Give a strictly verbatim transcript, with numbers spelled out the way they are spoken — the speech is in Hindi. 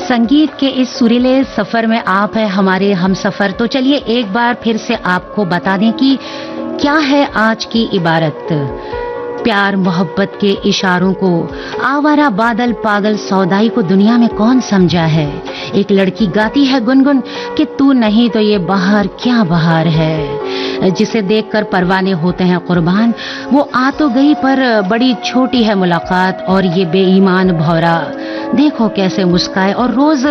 संगीत के इस सुरीले सफर में आप है हमारे हम सफर। तो चलिए एक बार फिर से आपको बता दें कि क्या है आज की इबारत। प्यार मोहब्बत के इशारों को आवारा बादल पागल सौदाई को दुनिया में कौन समझा है। एक लड़की गाती है गुनगुन कि तू नहीं तो ये बहार क्या बहार है। जिसे देखकर परवाने होते हैं कुर्बान, वो आ तो गई पर बड़ी छोटी है मुलाकात। और ये बेईमान भौरा देखो कैसे मुस्काए और रोज